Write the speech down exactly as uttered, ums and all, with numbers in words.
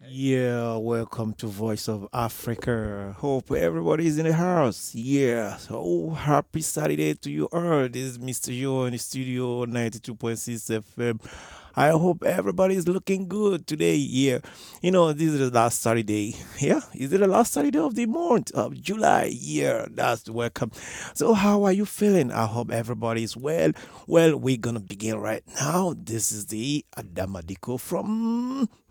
Yeah, welcome to Voice of Africa. Hope everybody's in the house. Yeah, so happy Saturday to you all. This is mister Yo in the studio ninety-two point six F M. I hope everybody's looking good today. Yeah, you know, this is the last Saturday. Yeah, is it the last Saturday of the month of July? Yeah, that's welcome. So, how are you feeling? I hope everybody's well. Well, we're gonna begin right now. This is the Adamadiko from